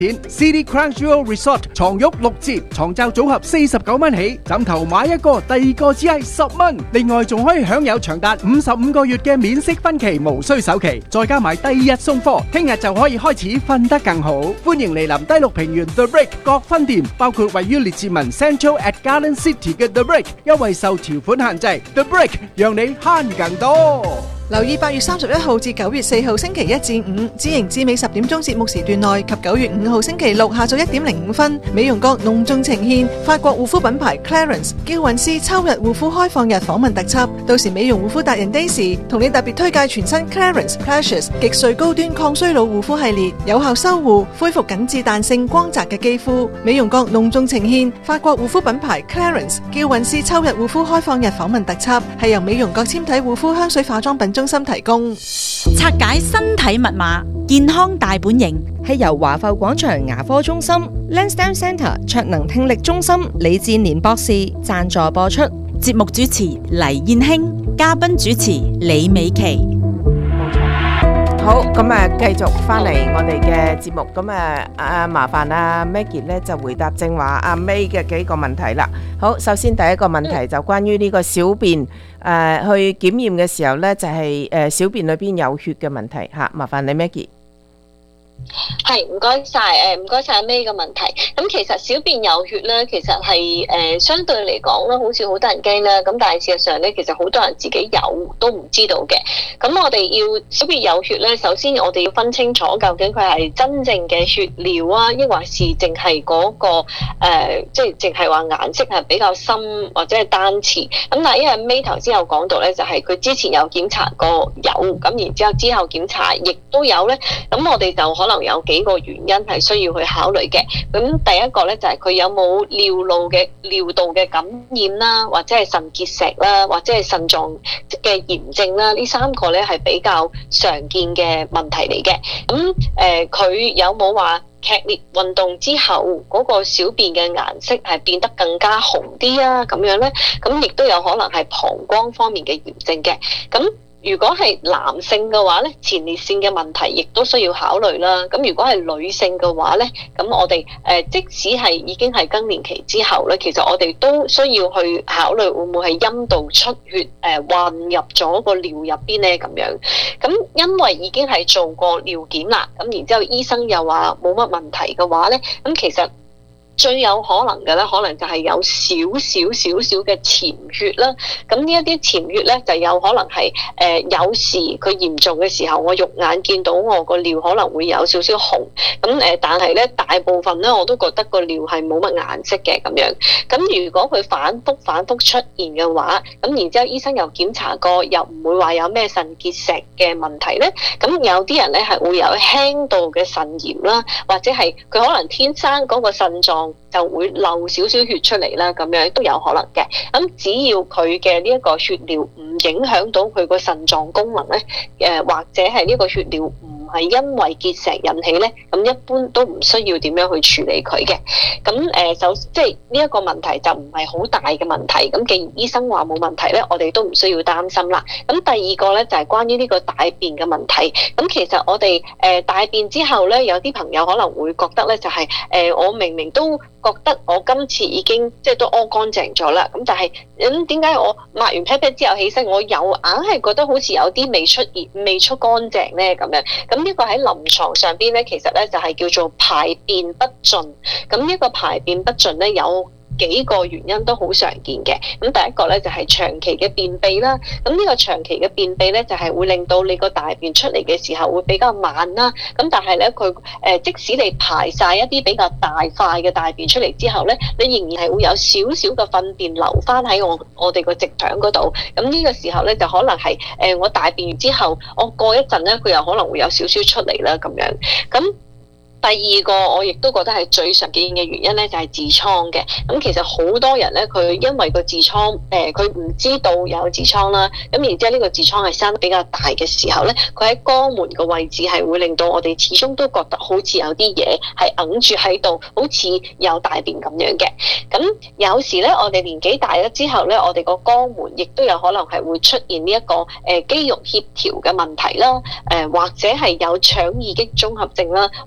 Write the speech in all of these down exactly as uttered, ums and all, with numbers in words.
City Crown Jewel Resort 床褥六折，床罩組合四十九蚊起，枕頭買一個，第二個只係十蚊。另外仲可以享有長達五十五個月嘅免息分期，無需首期，再加埋第二日送貨，聽日就可以開始瞓得更好。歡迎嚟臨低綠平原 The Brick 各分店，包括位於列治文 Central at Garden City 嘅 The Brick， 優惠受條款限制。The Brick 讓你慳更多。 留意八月三十一號至九月四號星期一至五，知型至美十點鐘節目時段內及九月五號星期六下晝一點零五分，美容閣隆重呈獻法國護膚品牌 Clarins 嬌韻詩秋日護膚開放日訪問特輯。到時美容護膚達人 Daisy 同你特別推介全新 Clarins Precious 極萃高端抗衰老護膚系列，有效修護恢復緊緻彈性光澤嘅肌膚。美容閣隆重呈獻法國護膚品牌 Clarins 嬌韻詩秋日護膚開放日訪問特輯，係由美容閣纖體護膚香水化妝品中心提供。 拆解身體密碼，健康大本營係由華埠廣場牙科中心 Lansdowne Centre 卓能聽力中心李志年博士贊助播出。 節目主持黎燕卿，嘉賓主持李美琪。 好，咁啊，繼續翻嚟我哋嘅節目，咁啊，啊麻煩阿 Maggie 咧就回答正話阿 May 嘅幾個問題啦。好，首先第一個問題就關於呢個小便誒、呃、去檢驗嘅時候咧，就係、是、誒小便裏邊有血嘅問題嚇，麻煩你 Maggie。 係，唔該晒，誒唔該晒咩嘅問題？咁其實小便有血咧，其實係誒、呃、相對嚟講咧，好似好得人驚啦。咁但係事實上咧，其實好多人自己有都唔知道嘅。咁我哋要小便有血咧，首先我哋要分清楚究竟佢係真正嘅血尿啊，抑或是淨係嗰個誒，即係淨係話顏色係比較深或者係單次。咁但係因為尾頭先有講到咧，就係、是、佢之前有檢查過有，咁然之後之後檢查亦都有咧。咁我哋就可能有幾個原因係需要去考慮嘅。咁第一個咧就係佢有冇尿路嘅尿道嘅感染啦，或者係腎結石啦，或者係腎臟嘅炎症啦。呢三個咧係比較常見嘅問題嚟嘅。咁誒，佢、呃、有冇話劇烈運動之後嗰個小便嘅顏色係變得更加紅啲啊？咁樣咧，咁亦都有可能係膀胱方面嘅炎症嘅。咁如果係男性嘅話咧，前列腺嘅問題亦都需要考慮啦。咁如果係女性嘅話咧，咁我哋誒、呃、即使係已經係更年期之後咧，其實我哋都需要去考慮會唔會係陰道出血誒、呃、混入咗個尿入邊咧咁樣。咁因為已經係做過尿檢啦，咁然之後醫生又話冇乜問題嘅話咧，咁其實最有可能嘅咧，可能就係有少少少少嘅潛血啦。咁呢一啲潛血咧，就有可能係誒、呃、有時佢嚴重嘅時候，我肉眼見到我個尿可能會有少少紅。咁誒，但係咧大部分咧我都覺得個尿係冇乜顏色嘅咁樣。咁如果佢反覆反覆出現嘅話，咁然之後醫生又檢查過，又唔會話有咩腎結石嘅問題咧。咁有啲人咧係會有輕度嘅腎炎啦，或者係佢可能天生嗰個腎臟就會漏少少血出嚟啦，咁樣都有可能嘅。咁只要佢嘅呢一個血尿唔影響到佢個腎臟功能咧，誒或者係呢個血尿唔係因為結石引起咧，咁一般都唔需要點樣去處理佢嘅。咁誒首即係呢一個問題就唔係好大嘅問題。咁既然醫生話冇問題咧，我哋都唔需要擔心啦。咁第二個咧就係關於呢個大便嘅問題。咁其實我哋誒大便之後咧，有啲朋友可能會覺得咧就係誒我明明都覺得我今次已經即係都屙乾淨咗啦，咁但係咁點解我抹完 pat pat 之後起身，我又硬係覺得好似有啲未出現、未出乾淨咧咁樣？咁呢個喺臨床上邊咧，其實咧就係叫做排便不盡。咁呢個排便不盡咧有幾個原因都好常見嘅。咁第一個咧就係長期嘅便秘啦。咁呢個長期嘅便秘咧就係會令到你個大便出嚟嘅時候會比較慢啦。咁但係咧佢誒即使你排晒一啲比較大塊嘅大便出嚟之後咧，你仍然係會有少少嘅糞便留翻喺我我哋個直腸嗰度。咁呢個時候咧就可能係誒我大便完之後，我過一陣咧佢又可能會有少少出嚟啦咁樣。咁第二個我亦都覺得係最常見嘅原因咧，就係痔瘡嘅。咁其實好多人咧，佢因為個痔瘡誒，佢唔知道有痔瘡啦。咁然之後呢個痔瘡係生得比較大嘅時候咧，佢喺肛門個位置係會令到我哋始終都覺得好似有啲嘢係揞住喺度，好似有大便咁樣嘅。咁有時咧，我哋年紀大咗之後咧，我哋個肛門亦都有可能係會出現呢一個誒肌肉協調嘅問題啦。誒或者係有腸易激綜合症啦，或者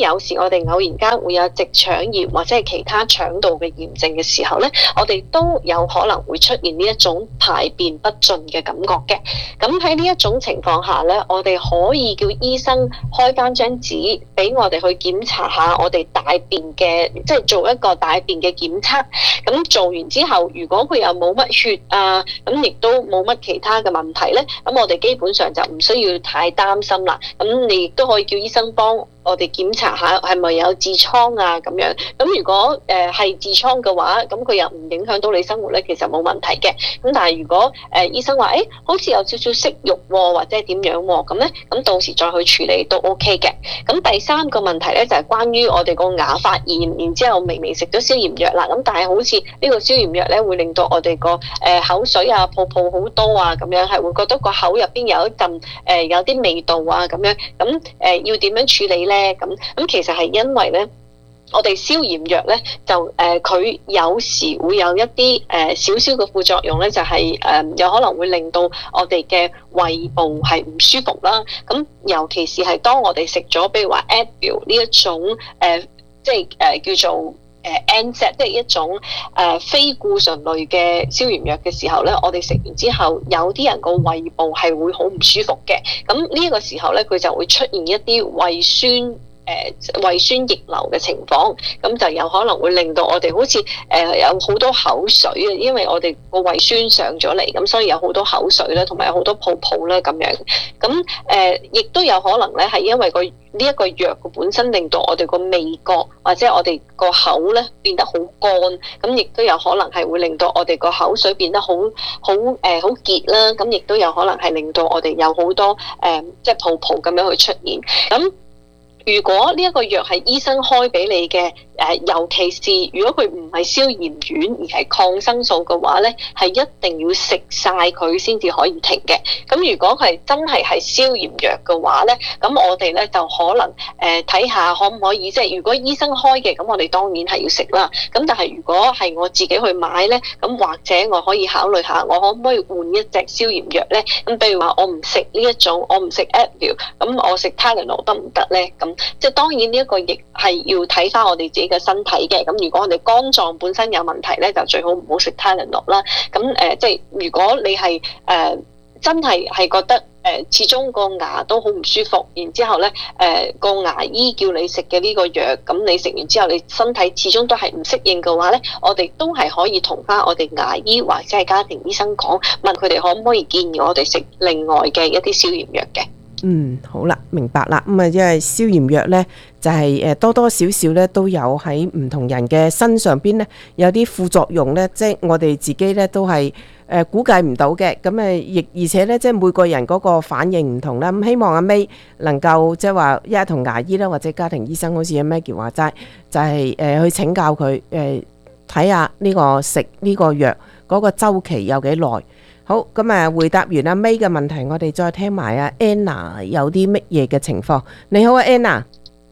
有時我哋偶然間會有直腸炎或者係其他腸道嘅炎症嘅時候咧，我哋都有可能會出現呢一種排便不盡嘅感覺嘅。咁喺呢一種情況下咧，我哋可以叫醫生開翻張紙俾我哋去檢查下我哋大便嘅，即係做一個大便嘅檢測。咁做完之後，如果佢又冇乜血啊，咁亦都冇乜其他嘅問題咧，咁我哋基本上就唔需要太擔心啦。咁你亦都可以叫醫生幫我哋檢查下係咪有痔瘡啊咁樣。咁如果誒係痔瘡嘅話，咁佢又唔影響到你生活咧，其實冇問題嘅。咁但係如果誒、呃、醫生話誒、欸、好似有少少息肉喎，或者係點樣喎，咁咧咁到時再去處理都 OK 嘅。咁第三個問題咧就係、是、關於我哋個牙發炎，然之後明明食咗消炎藥啦，咁但係好似呢個消炎藥咧會令到我哋個誒口水啊泡泡好多啊咁樣，係會覺得個口入邊有一陣誒、呃、有啲味道啊咁樣。咁誒、呃、要點樣處理咧？咁咁其實係因為咧，我哋消炎藥咧就誒佢、呃、有時會有一啲誒少少嘅副作用咧，就係、是、誒、呃、有可能會令到我哋嘅胃部係唔舒服啦。咁尤其是係當我哋食咗，比如話 Advil 呢一種誒、呃，即係誒、呃、叫做誒 N SAID，即係一種誒、呃、非固醇類嘅消炎藥嘅時候咧，我哋食完之後，有啲人個胃部係會好唔舒服嘅。咁呢一個時候咧，佢就會出現一啲胃酸。誒胃酸逆流嘅情況，咁就有可能會令到我哋好似誒、呃、有好多口水啊，因為我哋個胃酸上咗嚟，咁所以有好多口水啦，同埋有好多泡泡啦咁樣。咁誒亦都有可能咧，係因為個呢一個藥嘅本身令到我哋個味覺或者我哋個口咧變得好乾，咁亦都有可能係會令到我哋個口水變得好好誒好結啦，咁亦都有可能係令到我哋有好多誒、呃、即係泡泡咁樣去出現咁。如果呢一個藥係醫生開俾你嘅，誒、呃，尤其是如果佢唔係消炎丸而係抗生素嘅話咧，係一定要食晒佢先至可以停嘅。咁如果係真係係消炎藥嘅話咧，咁我哋咧就可能誒睇下可唔可以，即係如果醫生開嘅，咁我哋當然係要食啦。咁但係如果係我自己去買咧，咁或者我可以考慮下，我可唔可以換一隻消炎藥咧？咁譬如話我唔食呢一種，我唔食 Advil， 咁我食 Tylenol 得唔得咧？咁即係當然呢一個亦係要睇翻我哋自己嘅身體嘅。咁如果我哋肝臟本身有問題咧，就最好唔好食 Tylenol 啦。咁誒、呃，即係如果你係誒、呃、真係係覺得誒、呃、始終個牙都好唔舒服，然之後咧誒個牙醫叫你食嘅呢個藥，咁你食完之後你身體始終都係唔適應嘅話咧，我哋都係可以同翻我哋牙醫或者係家庭醫生講，問佢哋可唔可以建議我哋食另外嘅一啲消炎藥嘅。 嗯，好啦，明白啦。咁啊，因為消炎藥呢，就係誒多多少少呢都有喺唔同人嘅身上邊呢有啲副作用呢，即係我哋自己呢都係誒估計唔到嘅。咁誒亦而且呢，即係每個人嗰個反應唔同啦。咁希望阿 May 能夠即係話一係同牙醫啦，或者家庭醫生，好似阿 Maggie 話齋，就係誒去請教佢誒睇下呢個食呢個藥嗰個週期有幾耐。好，咁啊，回答完阿 May 嘅問題，我哋再聽埋阿 Anna 有啲乜嘢嘅情況。你好啊 Anna。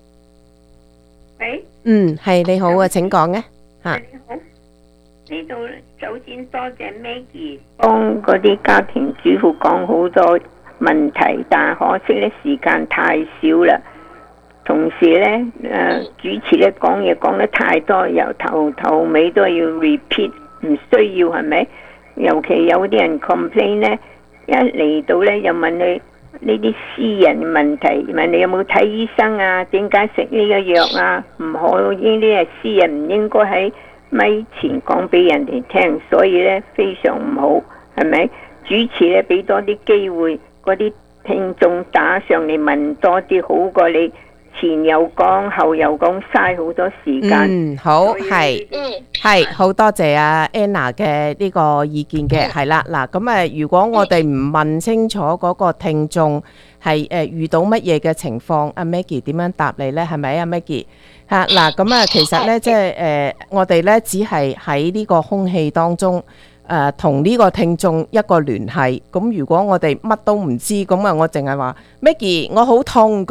喂。 嗯，係你好啊，請講啊。嚇。 你好。呢度首先多謝 Maggie 幫嗰啲家庭主婦講好多問題，但係可惜咧時間太少啦。同時咧，誒、呃、主持咧講嘢講得太多，由頭頭尾都要 repeat， 唔需要係咪？尤其有啲人 complain 咧，一嚟到咧又問你呢啲私人問題，問你有冇睇醫生啊？點解食呢個藥啊？唔可呢啲係私人，唔應該喺咪前講俾人哋聽，所以咧非常唔好，係咪？主持咧俾多啲機會嗰啲聽眾打上嚟問多啲，好過你前又講後又講，嘥好多時間。 嗯，好，係，係，好多謝阿 Anna 嘅呢個意見嘅，係啦，嗱，咁啊，如果我哋唔問清楚嗰個聽眾係誒遇到乜嘢嘅情況，阿 Maggie 點樣答你咧？係咪啊 Maggie？嚇，嗱，咁啊，其實咧，即係誒，我哋咧只係喺呢個空氣當中誒同呢個聽眾一個聯繫。咁如果我哋乜都唔知，咁啊，我淨係話 Maggie 我好痛咁。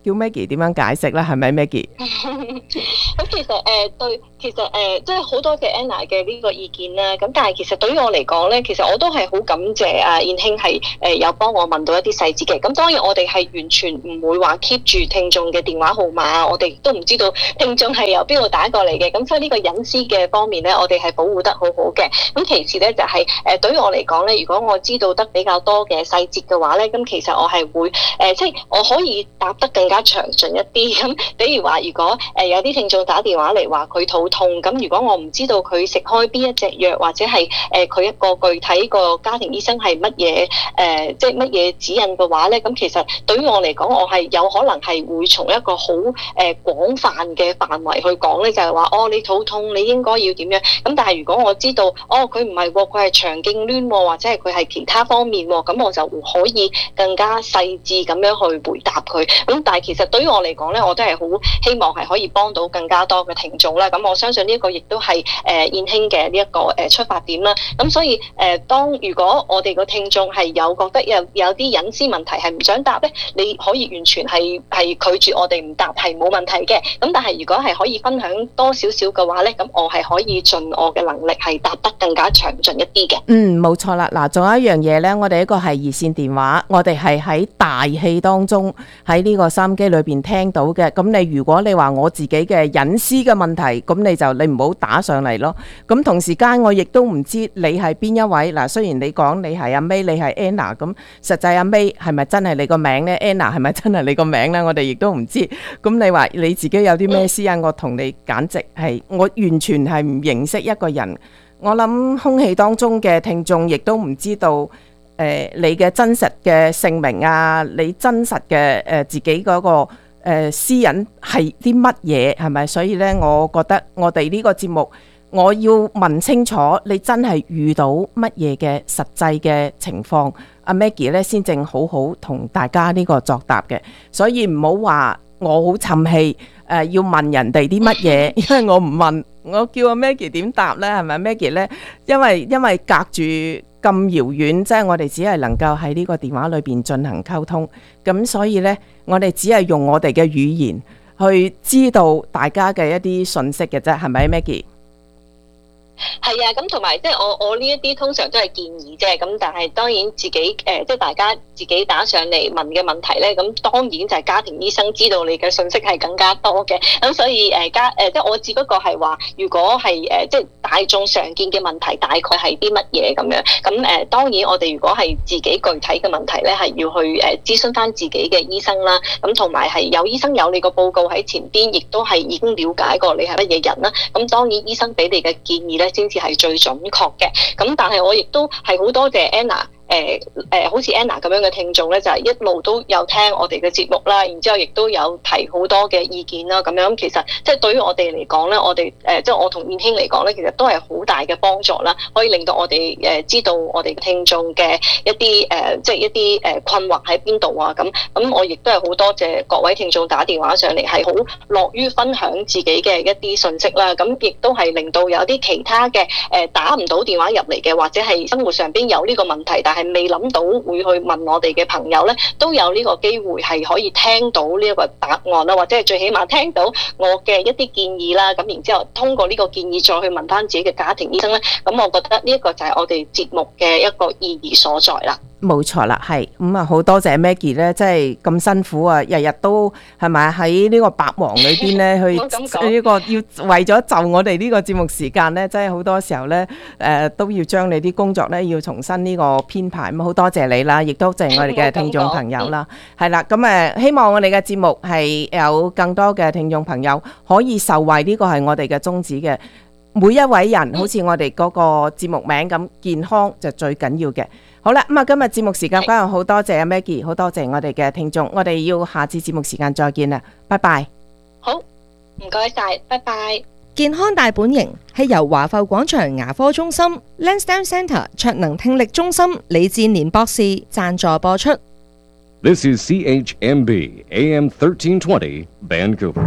叫 Maggie 點樣解釋啦？係咪 Maggie？ 咁其實誒、呃、對，其實誒即係好多謝 Anna 嘅呢個意見啦。咁但係其實對於我嚟講咧，其實我都係好感謝阿燕兄係誒有幫我問到一啲細節嘅。咁當然我哋係完全唔會話 keep 住聽眾嘅電話號碼，我哋都唔知道聽眾係由邊度打過嚟嘅。咁所以呢個隱私嘅方面咧，我哋係保護得好好嘅。咁其次咧就係、是、誒、呃、對於我嚟講咧，如果我知道得比較多嘅細節嘅話咧，咁其實我係會誒、呃、即係我可以答得更加詳盡一啲。咁比如話，如果誒、呃、有啲聽眾打電話嚟話佢肚痛，咁如果我唔知道佢食開邊一隻藥，或者係誒佢一個具體個家庭醫生係乜嘢誒即係乜嘢指引嘅話咧，咁其實對於我嚟講，我係有可能係會從一個好誒廣泛嘅範圍去講咧，就係、是、話哦你肚痛你應該要點樣。咁但係如果我知道哦佢唔係喎，佢係腸徑攣喎，或者係佢係其他方面喎，咁我就可以更加細緻咁樣去回答佢。咁但係其實對於我嚟講咧，我都係好希望係可以幫到更加多嘅聽眾啦。咁我相信呢一個亦都係誒燕兄嘅呢一個誒出發點啦。咁所以誒、呃，當如果我哋個聽眾係有覺得有有啲隱私問題係唔想答咧，你可以完全係係拒絕我哋唔答係冇問題嘅。咁但係如果係可以分享多少少嘅話咧，咁我係可以盡我嘅能力係答得更加詳盡一啲嘅。 嗯，冇錯啦。嗱，仲有一樣嘢咧，我哋一個係熱線電話，我哋係喺大氣當中喺呢個收音機裏邊聽到嘅。咁你如果你話我自己嘅隱私嘅問題，咁你就你唔好打上嚟咯。咁同時間我亦都唔知你係邊一位。嗱，雖然你講你係阿 May，你係 Anna， 咁實際阿 May 係咪真係你個名呢？ Anna 係咪真係你個名呢？我哋亦都唔知。咁你話你自己有啲咩私隱，我同你簡直係我完全係唔認識一個人。我諗空氣當中嘅聽眾亦都唔知道誒、呃、你嘅真實嘅姓名啊，你真實嘅誒、呃、自己嗰、那個誒、呃、私隱係啲乜嘢係咪？所以呢，我覺得我哋呢個節目我要問清楚你真係遇到乜嘢嘅實際嘅情況，阿 Maggie 咧先正好好同大家呢個作答嘅。所以唔好話我好沉氣誒、呃、要問人哋啲乜嘢，因為我唔問。我叫阿 Maggie 點答呢？係咪 Maggie 呢？因為因為隔住咁遙遠，即係我哋只係能夠喺呢個電話裏邊進行溝通，咁所以呢，我哋只係用我哋嘅語言去知道大家嘅一啲信息嘅啫，係咪 Maggie？ 係啊，咁同埋即係我我呢一啲通常都係建議啫，咁但係當然自己誒、呃、即係大家自己打上嚟問嘅問題咧，咁當然就係家庭醫生知道你嘅信息係更加多嘅，咁所以誒家誒即係我只不過係話，如果係誒、呃、即係大眾常見嘅問題，大概係啲乜嘢咁樣，咁誒、呃、當然我哋如果係自己具體嘅問題咧，係要去誒諮詢翻自己嘅醫生啦，咁同埋係有醫生有你個報告喺前邊，亦都係已經了解過你係乜嘢人啦，咁當然醫生俾你嘅建議咧，先至係最準確嘅。咁但係我亦都係好多謝 Anna。誒誒、呃呃，好似 Anna 咁樣嘅聽眾咧，就係、是、一路都有聽我哋嘅節目啦，然之後亦都有提好多嘅意見啦，咁樣其實即係對於我哋嚟講咧，我哋誒、呃、即係我同燕兄嚟講咧，其實都係好大嘅幫助啦，可以令到我哋誒知道我哋嘅聽眾嘅一啲誒、呃、即係一啲誒困惑喺邊度啊，咁咁我亦都係好多謝各位聽眾打電話上嚟，係好樂於分享自己嘅一啲信息啦，咁亦都係令到有啲其他嘅誒、呃、打唔到電話入嚟嘅，或者係生活上邊有呢個問題，但係未諗到會去問我哋嘅朋友咧，都有呢個機會係可以聽到呢一個答案啦，或者係最起碼聽到我嘅一啲建議啦。咁然之後通過呢個建議再去問翻自己嘅家庭醫生咧，咁我覺得呢一個就係我哋節目嘅一個意義所在啦。 冇錯啦，係咁啊，好多謝 Maggie 咧，即係咁辛苦啊，日日都係咪喺呢個百忙裏邊咧去呢個要為咗就我哋呢個節目時間咧，即係好多時候咧誒、呃、都要將你啲工作咧要重新呢個編排，咁好多謝你啦，亦都謝我哋嘅聽眾朋友啦，係啦，咁誒希望我哋嘅節目係有更多嘅聽眾朋友可以受惠，呢個係我哋嘅宗旨嘅。每一位人好似我哋嗰個節目名咁，健康就最緊要嘅。好啦，咁啊今日節目時間關係，好多謝阿 Maggie， 好多謝我哋嘅聽眾，我哋要下次節目時間再見啦，拜拜。 好，唔該晒，拜拜。 健康大本營係由華埠廣場牙科中心 Lansdowne Centre 卓能聽力中心李志年博士贊助播出。 This is C H M B A M thirteen twenty Vancouver。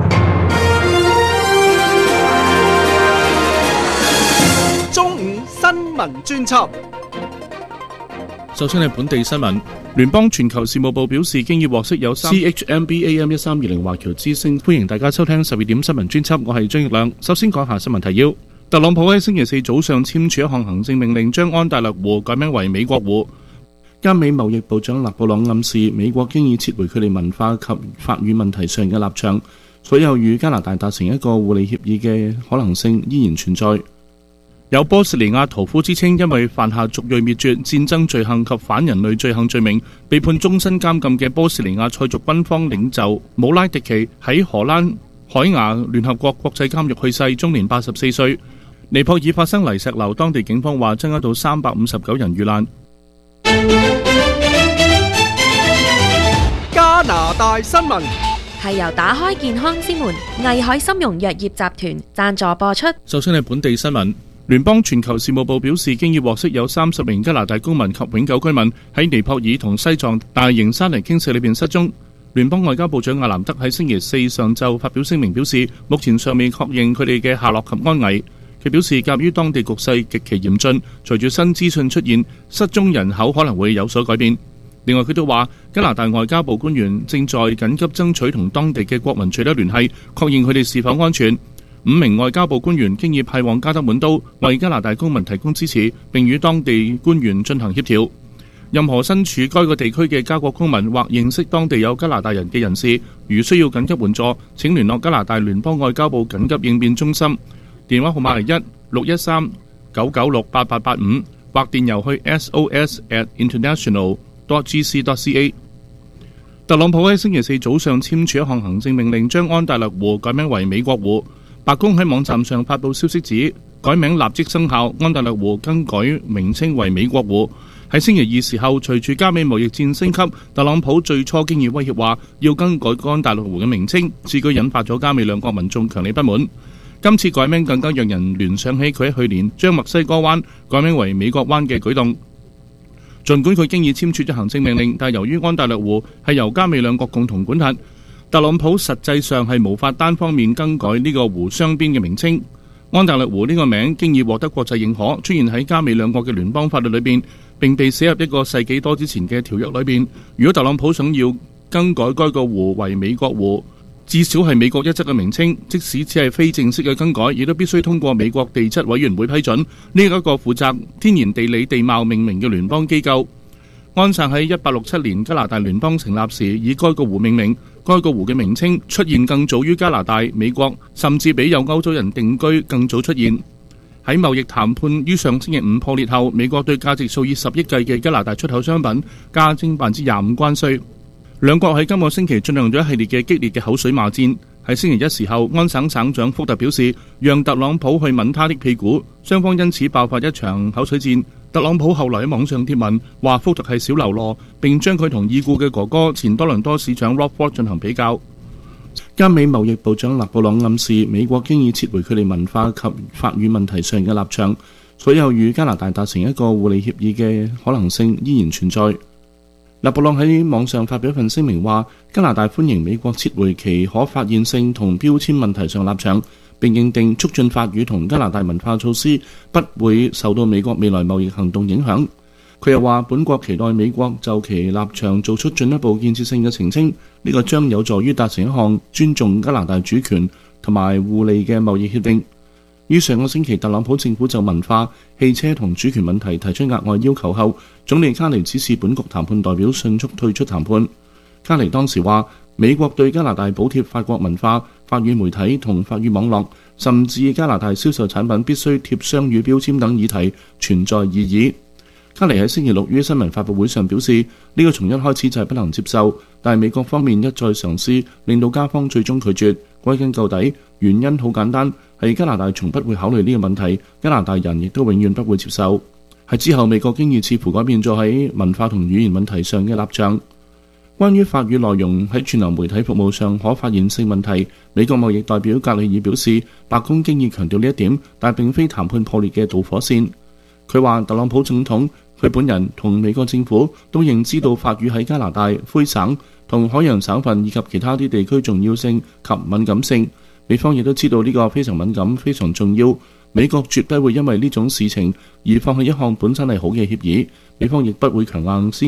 中午新聞專輯。 首先係本地新聞。 聯邦全球事務部表示，經已獲悉有 C H M B A M 一三二零華僑之聲，歡迎大家收聽十二點新聞專輯。我係張奕亮。首先講下新聞提要。特朗普喺星期四早上簽署一項行政命令，將安大略湖改名為美國湖。加美貿易部長勒布朗暗示，美國經已撤回佢哋文化及法語問題上嘅立場，所有與加拿大達成一個互利協議嘅可能性依然存在。有波斯尼亞屠夫之稱，因為犯下族裔滅絕、戰爭罪行及反人類罪行罪名，被判終身監禁嘅波斯尼亞塞族軍方領袖姆拉迪奇喺荷蘭海牙聯合國國際監獄去世，終年八十四歲。尼泊爾發生泥石流，當地警方話增加到三百五十九人遇難。 加拿大新聞係由打開健康之門藝海參茸藥業集團贊助播出。 首先係本地新聞。聯邦全球事務部表示，經已獲悉有三十名加拿大公民及永久居民喺尼泊爾同西藏大型山泥傾瀉裏邊失蹤。聯邦外交部長阿南德喺星期四上晝發表聲明，表示目前尚未確認佢哋嘅下落及安危。佢表示，鑑於當地局勢極其嚴峻，隨住新資訊出現，失蹤人口可能會有所改變。另外，佢都話加拿大外交部官員正在緊急爭取同當地嘅國民取得聯繫，確認佢哋是否安全。五名外交部官員經已派往加德滿都，為加拿大公民提供支持，並與當地官員進行協調。任何身處該個地區嘅加國公民或認識當地有加拿大人嘅人士，如需要緊急援助，請聯絡加拿大聯邦外交部緊急應變中心，電話號碼係一六一三九九六八八八五，或電郵去 s o s at international dot g c dot c a。 特朗普喺星期四早上簽署一項行政命令，將安大略湖改名為美國湖。白宮喺網站上發布消息指，改名立即生效，安大略湖更改名稱為美國湖。喺星期二時候，隨住加美貿易戰升級，特朗普最初經已威脅話要更改安大略湖嘅名稱，此舉引發咗加美兩國民眾強烈不滿。今次改名更加讓人聯想起佢喺去年將墨西哥灣改名為美國灣嘅舉動。儘管佢經已簽署咗行政命令，但由於安大略湖係由加美兩國共同管轄，特朗普實際上係無法單方面更改呢個湖雙邊嘅名稱。安大略湖呢個名經已獲得國際認可，出現喺加美兩國嘅聯邦法律裏邊，並被寫入一個世紀多之前嘅條約裏邊。如果特朗普想要更改該個湖為美國湖，至少係美國一則嘅名稱，即使只係非正式嘅更改，亦都必須通過美國地質委員會批准。呢一個負責天然地理地貌命名嘅聯邦機構。安薩喺一八六七年加拿大聯邦成立時以該個湖命名，該個湖嘅名稱出現更早於加拿大、美國，甚至比有歐洲人定居更早出現。喺貿易談判於上星期五破裂後，美國對價值數以十億計嘅加拿大出口商品加徵百分之廿五關稅。兩國喺今個星期進行咗一系列嘅激烈嘅口水罵戰。喺星期一時候，安省省長福特表示，讓特朗普去吻他的屁股，雙方因此爆發一場口水戰。特朗普後來喺網上貼文話福特係小流羅，並將佢同已故嘅哥哥前多倫多市長 Rob Ford 進行比較。加美貿易部長勒布朗暗示，美國經已撤回佢哋文化及法語問題上嘅立場，所有與加拿大達成一個互利協議嘅可能性依然存在。勒布朗喺網上發表一份聲明話，加拿大歡迎美國撤回其可發現性同標籤問題上立場，並認定促進法語同加拿大文化措施不會受到美國未來貿易行動影響。佢又話，本國期待美國就其立場做出進一步建設性嘅澄清，呢個將有助於達成一項尊重加拿大主權同埋互利嘅貿易協定。於上個星期，特朗普政府就文化、汽車同主權問題提出額外要求後，總理卡尼指示本國談判代表迅速退出談判。卡尼當時話，美國對加拿大補貼法國文化、法語媒體同法語網絡，甚至加拿大銷售產品必須貼雙語標籤等議題存在異議。卡尼喺星期六於新聞發佈會上表示，呢個從一開始就係不能接受，但係美國方面一再嘗試令到加方最終拒絕。歸根究底，原因好簡單，係加拿大從不會考慮呢個問題，加拿大人亦都永遠不會接受。喺之後，美國經已似乎改變咗喺文化同語言問題上嘅立場。關於法語內容喺串流媒體服務上可發現性問題，美國貿易代表格里爾表示，白宮經已強調呢一點，但並非談判破裂嘅導火線。佢話特朗普總統、佢本人同美國政府都認知到法語喺加拿大、魁省同海洋省份以及其他啲地區重要性及敏感性。美方亦都知道呢個非常敏感、非常重要。美國絕不會因為呢種事情而放棄一項本身係好嘅協議。美方亦不會強硬施壓，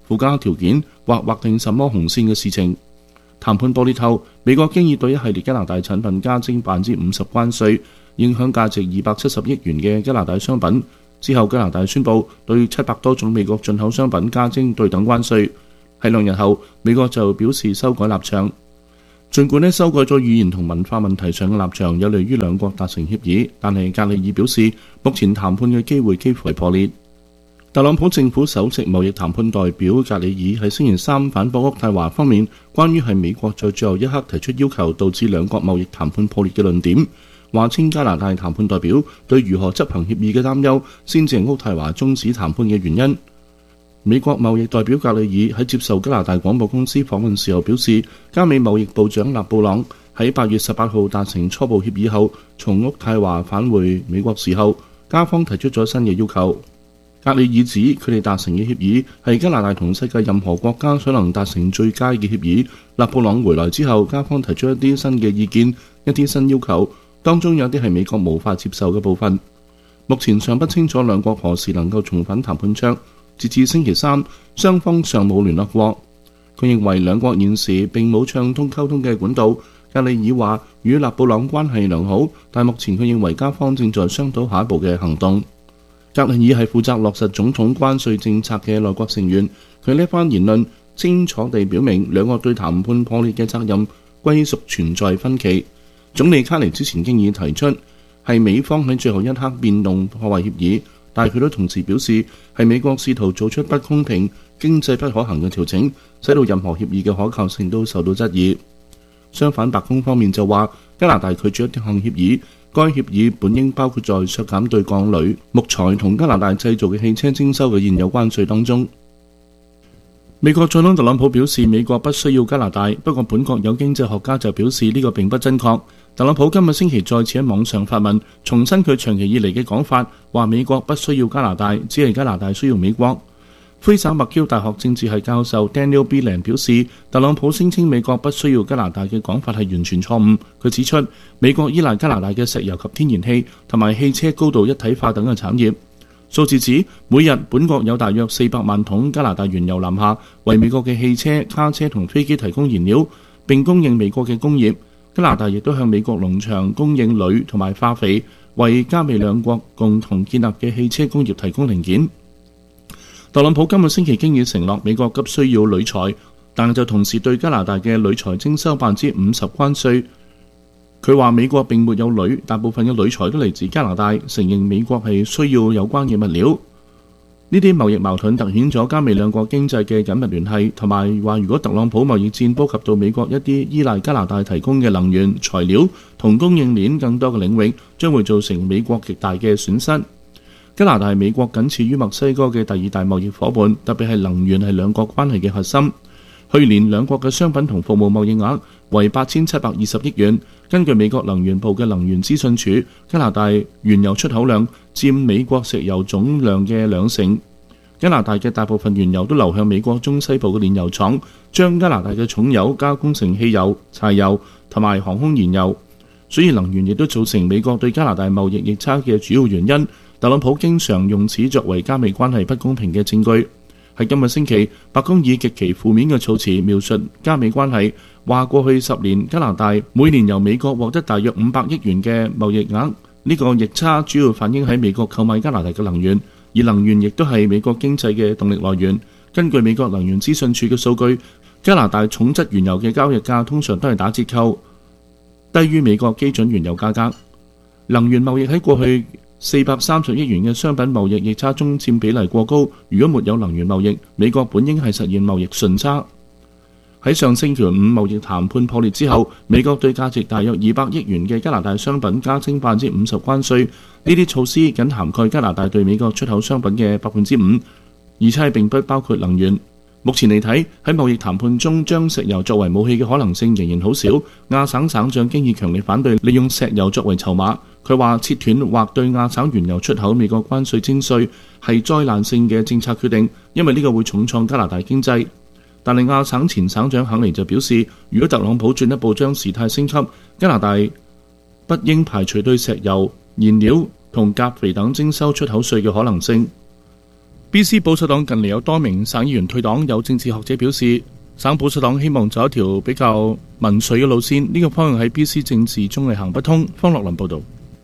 附加條件或劃定什麼紅線嘅事情。談判玻璃透，美國經已對一系列加拿大產品加徵百分之五十關稅，影響價值二百七十億元嘅加拿大商品。之後，加拿大宣布對七百多種美國進口商品加徵對等關稅。喺兩日後，美國就表示修改立場。儘管呢修改咗語言同文化問題上嘅立場，有利於兩國達成協議，但係格里爾表示，目前談判嘅機會幾乎係破裂。特朗普政府首席貿易談判代表格里爾喺星期三反駁渥太華方面關於係美國在最後一刻提出要求導致兩國貿易談判破裂嘅論點，話稱加拿大談判代表對如何執行協議嘅擔憂先至係渥太華終止談判嘅原因。美國貿易代表格里爾喺接受加拿大廣播公司訪問時候表示，加美貿易部長勒布朗喺八月十八號達成初步協議後，從渥太華返回美國時候，加方提出咗新嘅要求。格里爾指佢哋達成嘅協議係加拿大同世界任何國家所能達成最佳嘅協議。勒布朗回來之後，加方提出一啲新嘅意見，一啲新要求，當中有啲係美國無法接受嘅部分。目前尚不清楚兩國何時能夠重返談判桌。截至星期三，雙方尚冇聯絡過。佢認為兩國現時並冇暢通溝通嘅管道。格里爾話與勒布朗關係良好，但目前佢認為加方正在商討下一步嘅行動。格里爾係負責落實總統關稅政策嘅內閣成員，佢呢番言論清楚地表明兩國對談判破裂嘅責任歸屬存在分歧。總理卡尼之前經已提出係美方喺最後一刻變動破壞協議，但係佢都同時表示係美國試圖做出不公平、經濟不可行嘅調整，使到任何協議嘅可靠性都受到質疑。相反，白宮方面就話加拿大拒絕一項協議，該協議本應包括在削減對鋼鋁、木材同加拿大製造嘅汽車徵收嘅現有關稅當中。美國總統特朗普表示美國不需要加拿大，不過本國有經濟學家就表示呢個並不真確。特朗普今日星期再次喺網上發文，重申佢長期以嚟嘅講法，話美國不需要加拿大，只係加拿大需要美國。菲省麥嬌大學政治系教授 Daniel Belan 表示，特朗普聲稱美國不需要加拿大嘅講法係完全錯誤。佢指出，美國依賴加拿大嘅石油及天然氣同埋汽車高度一體化等嘅產業。數字指每日本國有大約四百萬桶加拿大原油南下，為美國嘅汽車、卡車同飛機提供燃料，並供應美國嘅工業。加拿大亦都向美國農場供應鋁同埋化肥，為加美兩國共同建立嘅汽車工業提供零件。特朗普今個星期經已承諾美國急需要鋁材，但就同時對加拿大嘅鋁材徵收百分之五十關稅。佢話美國並沒有鋁，大部分嘅鋁材都嚟自加拿大，承認美國係需要有關嘅物料。呢啲貿易矛盾凸顯咗加美兩國經濟嘅緊密聯繫，同埋話如果特朗普貿易戰波及到美國一啲依賴加拿大提供嘅能源、材料同供應鏈更多嘅領域，將會造成美國極大嘅損失。加拿大係美國僅次於墨西哥嘅第二大貿易夥伴，特別係能源係兩國關係嘅核心。去年兩國嘅商品同服務貿易額為八千七百二十億元。根據美國能源部嘅能源資訊署，加拿大原油出口量佔美國石油總量嘅兩成。加拿大嘅大部分原油都流向美國中西部嘅煉油廠，將加拿大嘅重油加工成汽油、柴油同埋航空燃油。所以能源亦都造成美國對加拿大貿易逆差嘅主要原因。特朗普經常用此作為加美關係不公平嘅證據。喺今個星期，白宮以極其負面嘅措辭描述加美關係，話過去十年加拿大每年由美國獲得大約五百億元嘅貿易額，呢個逆差主要反映喺美國購買加拿大嘅能源，而能源亦都係美國經濟嘅動力來源。根據美國能源資訊處嘅數據，加拿大重質原油嘅交易價通常都係打折扣，低於美國基準原油價格。能源貿易喺過去四百三十億元嘅商品貿易逆差中佔比例過高，如果沒有能源貿易，美國本應係實現貿易順差。喺上星期五貿易談判破裂之後，美國對價值大約二百億元嘅加拿大商品加徵百分之五十關稅，呢啲措施僅涵蓋加拿大對美國出口商品嘅百分之五，而且係並不包括能源。目前嚟睇，喺貿易談判中將石油作為武器嘅可能性仍然好少。亞省省長經已強烈反對利用石油作為籌碼。佢話切斷或對亞省原油出口美國關稅徵稅係災難性嘅政策決定，因為呢個會重創加拿大經濟。但係亞省前省長肯尼就表示，如果特朗普進一步將事態升級，加拿大不應排除對石油、燃料同鉀肥等徵收出口稅嘅可能性。 B C 保守黨近嚟有多名省議員退黨，有政治學者表示，省保守黨希望走一條比較民粹嘅路線，呢、這個方向喺 B C 政治中係行不通。方樂林報導。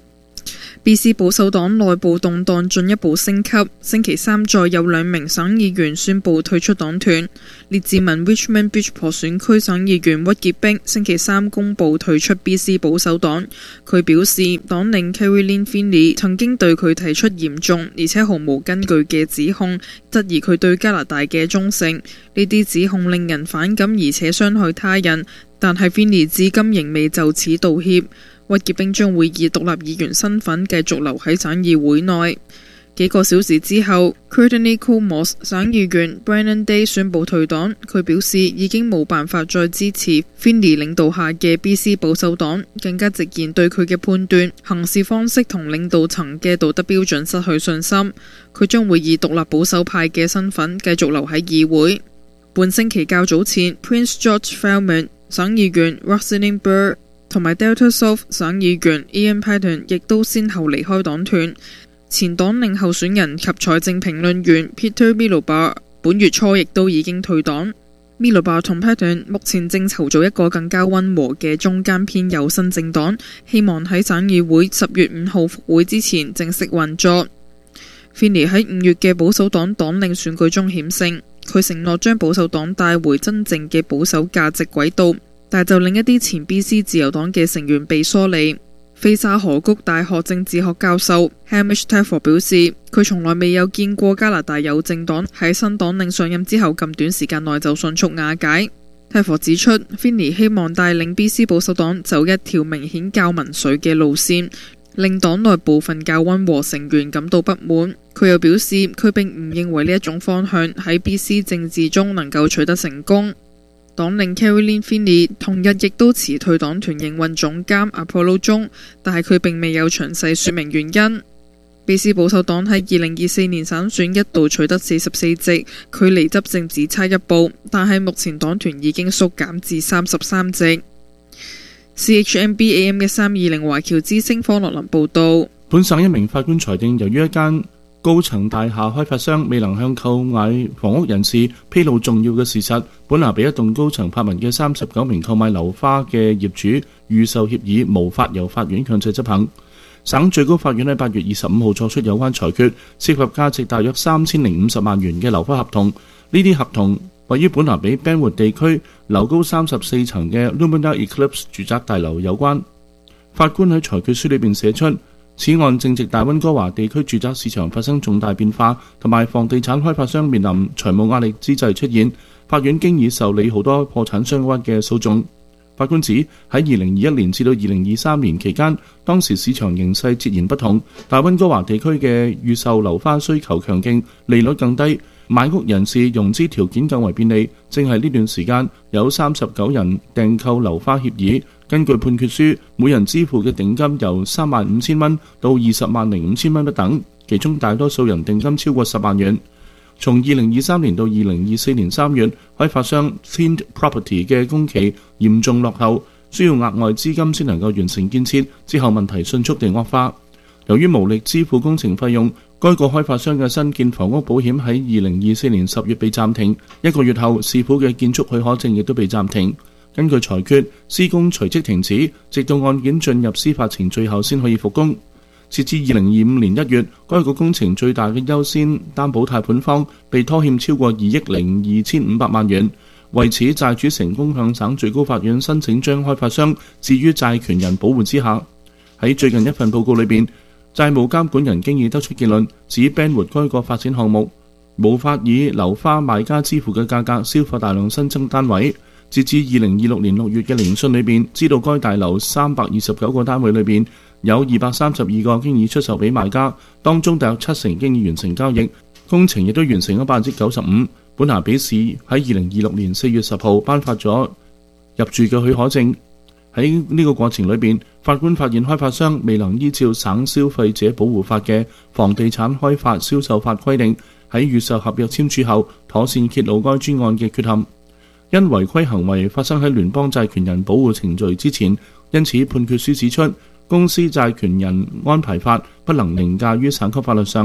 B C 保守黨內部動盪進一步升級，星期三再有兩名省議員宣布退出黨團。列治文 Richmond Bridgeport 選區省議員屈傑冰星期三公布退出 B C 保守黨。佢表示，黨領 Caroline Finley 曾經對佢提出嚴重而且毫無根據嘅指控，質疑佢對加拿大嘅忠誠。呢啲指控令人反感而且傷害他人，但係 Finley 至今仍未就此道歉。屈傑冰將會以獨立議員身份繼續留喺省議會內。幾個小時之後 Courtenay Comoss 省議員 Brennan Day 宣布退黨。佢表示已經冇辦法再支持 Finley 領導下嘅 B C 保守黨，更加直言對佢嘅判斷、行事方式同領導層嘅道德標準失去信心。佢將會以獨立保守派嘅身份繼續留喺議會。半星期較早前 Prince George Falmouth 省議員 Rosalind Burr同埋 Delta South 省議員 Ian Paton 亦都先後離開黨團。前黨領候選人及財政評論員 Peter Milobar 本月初亦都已經退黨。Milobar 同 Paton 目前正籌組一個更加溫和嘅中間偏右新政黨，希望喺省議會十月五號復會之前正式運作。Finley 喺五月嘅保守黨黨領選舉中險勝，佢承諾將保守黨帶回真正嘅保守價值軌道，但就令一啲前 B C 自由黨嘅成員被疏離。菲沙河谷大學政治學教授 Hamish Telfer 表示，佢從來未有見過加拿大有政黨喺新黨領上任之後咁短時間內就迅速瓦解。Telfer 指出 Finley 希望帶領 B C 保守黨走一條明顯較民粹嘅路線，令黨內部分較溫和成員感到不滿。佢又表示，佢並唔認為呢一種方向喺 B C 政治中能夠取得成功。黨領 Caroline Finley 同日亦都辭退黨團營運總監 Apollo 中，但係佢並未有詳細說明原因。B C 保守黨喺二零二四年省選一度取得四十四席，距離執政只差一步，但係目前黨團已經縮減至三十三席。C H M B A M 嘅三二零華僑之聲方樂林報道。 本省一名法官裁定，由於一間高層大廈開發商未能向購買房屋人士披露重要嘅事實，本拿比一棟高層柏文嘅三十九名購買樓花嘅業主預售協議無法由法院強制執行。省最高法院喺八月二十五號作出有關裁決，涉及價值大約三千零五十萬元嘅樓花合同。呢啲合同位於本拿比 Benwood 地區樓高三十四層嘅 Lumina Eclipse 住宅大樓有關。法官喺裁決書裏邊寫出，此案正值大溫哥華地區住宅市場發生重大變化，同埋房地產開發商面臨財務壓力之際出現。法院經已受理好多破產相關嘅訴訟。法官指喺二零二一年至到二零二三年期間，當時市場形勢截然不同，大溫哥華地區嘅預售樓花需求強勁，利率更低，買屋人士融資條件更為便利。正係呢段時間，有三十九人訂購樓花協議。根據判決書，每人支付嘅定金由三萬五千蚊到二十萬零五千蚊不等，其中大多數人定金超過十萬元。從二零二三年到二零二四年三月，開發商 Thind Property 嘅工期嚴重落後，需要額外資金先能夠完成建設，之後問題迅速地惡化。由於無力支付工程費用，該個開發商嘅新建房屋保險喺二零二四年十月被暫停，一個月後市府嘅建築許可證亦都被暫停。根據裁決，施工隨即停止，直到案件進入司法程序後先可以復工。截至二零二五年一月，該個工程最大嘅優先擔保貸款方被拖欠超過二億零二千五百萬元。為此，債主成功向省最高法院申請將開發商置於債權人保護之下。喺最近一份報告裏邊，債務監管人經已得出結論，指 Benwood 該個發展項目無法以樓花買家支付嘅價格消化大量新增單位。截至二零二六年六月嘅聆訊裏邊，知道該大樓三百二十九個單位裏邊有二百三十二個經已出售俾買家，當中大約七成經已完成交易，工程亦都完成咗百分之九十五。本拿比市喺二零二六年四月十號頒發咗入住嘅許可證。喺呢個過程裏邊，法官發現開發商未能依照省消費者保護法嘅房地產開發銷售法規定，喺預售合約簽署後妥善揭露該專案嘅缺陷。因違規行為發生喺聯邦債權人保護程序之前，因此判決書指出，公司債權人安排法不能凌駕於省級法律上。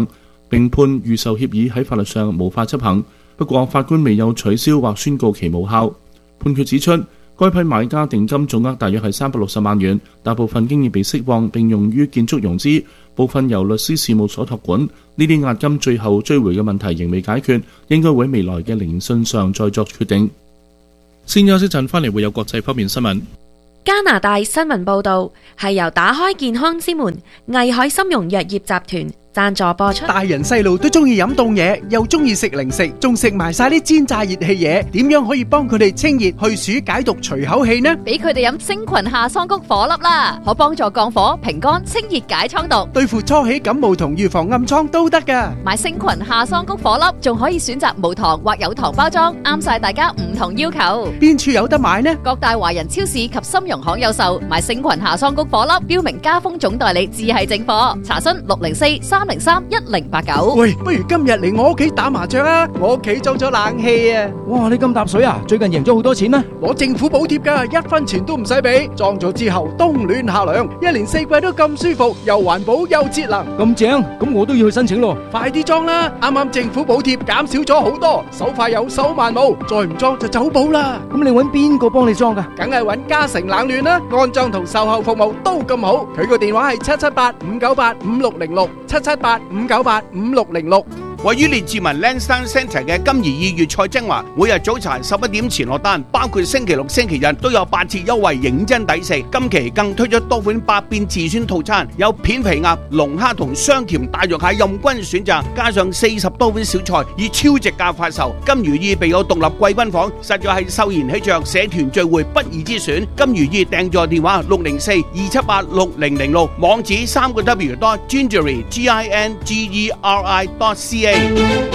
並判預售協議喺法律上無法執行。不過法官未有取消或宣告其無效。判決指出，該批買家定金總額大約係三百六十萬元，大部分經已被釋放並用於建築融資，部分由律師事務所託管。呢啲押金最後追回嘅問題仍未解決，應該會喺未來嘅聆訊上再作決定。先休息陣，翻嚟會有國際方面新聞。 加拿大新聞報導係由打開健康之門藝海參茸藥業集團贊助播出。 大人細路都中意飲凍嘢，又中意食零食，仲食埋晒啲煎炸熱氣嘢，點樣可以幫佢哋清熱去暑解毒除口氣呢？ 俾佢哋飲星群夏桑菊火粒啦，可幫助降火、平肝、清熱解瘡毒， 對付初起感冒同預防暗瘡都得噶。 買星群夏桑菊火粒，仲可以選擇無糖或有糖包裝，啱晒大家唔同要求。 邊處有得買呢？ 各大華人超市及參茸行有售。買星群夏桑菊火粒，標明加豐總代理，只係正貨。查詢六零四三零三一零八九。 喂，不如今日嚟我屋企打麻將啊！我屋企裝咗冷氣啊！ 哇，你咁搭水啊？最近贏咗好多錢咩？ 攞政府補貼噶，一分錢都唔使俾。裝咗之後冬暖夏涼，一年四季都咁舒服，又環保又節能。 咁正，咁我都要去申請咯。 快啲裝啦！啱啱政府補貼減少咗好多，手快有手慢冇，再唔裝就走寶啦。 咁你搵邊個幫你裝噶？ 梗係搵嘉誠冷暖啦，安裝同售後服務都咁好。佢個電話係七七八五九八五六零六，七七八五九八五六零六。 位於列治文 Lansdowne Centre 嘅金怡意粵菜精華，每日早茶十一點前落單，包括星期六、星期日都有八折優惠，認真抵食。今期更推出多款百變自選套餐，有片皮鴨、龍蝦同雙甜大肉蟹任君選擇，加上四十多款小菜，以超值價發售。金如意備有獨立貴賓房，實在係秀賢喜鵲社團聚會不二之選。金如意訂座電話六零四二七八六零零六，網址三個 W dot gingery G I N G E R I dot C A。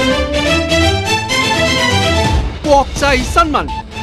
國際新聞。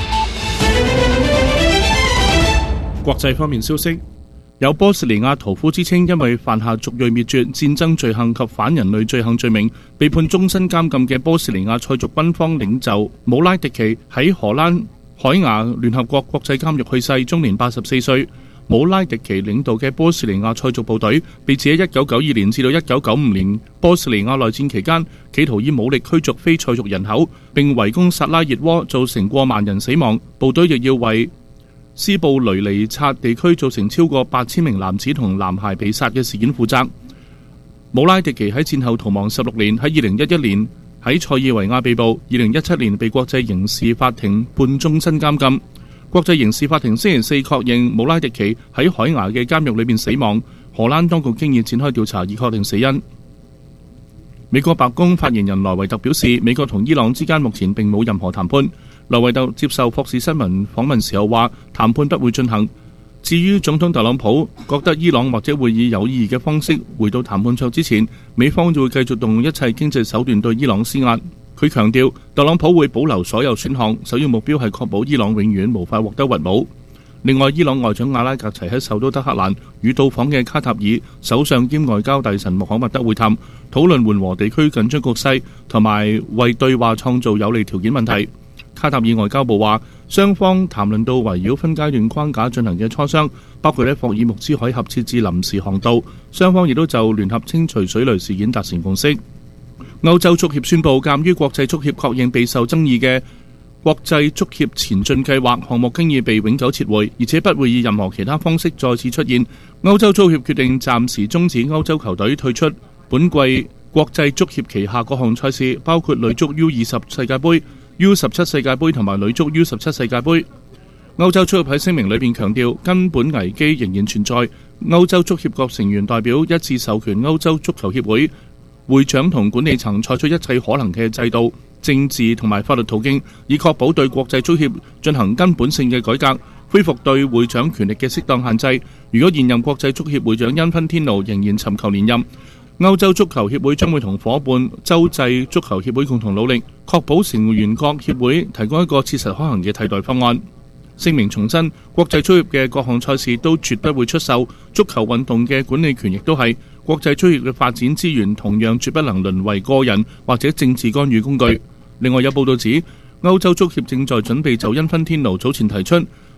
國際方面消息，有波斯尼亞屠夫之稱，因為犯下族裔滅絕、戰爭罪行及反人類罪行罪名，被判終身監禁嘅波斯尼亞塞族軍方領袖姆拉迪奇喺荷蘭海牙聯合國國際監獄去世，終年八十四歲。姆拉迪奇領導嘅波斯尼亞塞族部隊被指喺一九九二年至到一九九五年波斯尼亞內戰期間，企圖以武力驅逐非塞族人口，並圍攻薩拉熱窩，造成過萬人死亡。部隊亦要為斯布雷尼察地區造成超過八千名男子同男孩被殺嘅事件負責。姆拉迪奇喺戰後逃亡十六年，喺二零一一年喺塞爾維亞被捕，二零一七年被國際刑事法庭判終身監禁。國際刑事法庭星期四確認姆拉迪奇喺海牙嘅監獄裏面死亡。荷蘭當局經已展開調查，以確定死因。美國白宮發言人萊維特表示，美國同伊朗之間目前並冇任何談判。萊維特接受霍士新聞訪問時候話，談判不會進行。至於總統特朗普覺得伊朗或者會以有意義嘅方式回到談判桌之前，美方就會繼續動用一切經濟手段對伊朗施壓。佢強調，特朗普會保留所有選項，首要目標係確保伊朗永遠無法獲得核武。另外，伊朗外長阿拉格齊喺首都德黑蘭與到訪嘅卡塔爾首相兼外交大臣穆罕默德會談，討論緩和地區緊張局勢同埋為對話創造有利條件問題。卡塔爾外交部話，雙方談論到圍繞分階段框架進行嘅磋商，包括喺霍爾木茲海峽設置臨時航道，雙方亦都就聯合清除水雷事件達成共識。歐洲足協宣布，鑑於國際足協確認備受爭議嘅國際足協前進計劃項目經已被永久撤回，而且不會以任何其他方式再次出現。歐洲足協決定暫時終止歐洲球隊退出本季國際足協旗下各項賽事，包括女足 U 二十世界盃、U 十七世界盃同埋女足 U 十七世界盃。歐洲足協喺聲明裏邊強調，根本危機仍然存在。歐洲足協各成員代表一致授權歐洲足球協會會長同管理層採取一切可能嘅制度、政治同埋法律途徑，以確保對國際足協進行根本性嘅改革，恢復對會長權力嘅適當限制。如果現任國際足協會長因芬天奴仍然尋求連任，歐洲足球協會將會同伙伴洲際足球協會共同努力，確保成員國協會提供一個切實可行嘅替代方案。聲明重申，國際足協嘅各項賽事都絕不會出售，足球運動嘅管理權亦都係。國際足協嘅發展資源同樣絕不能淪為個人或者政治干預工具。另外有報道指，歐洲足協正在準備就因芬天奴早前提出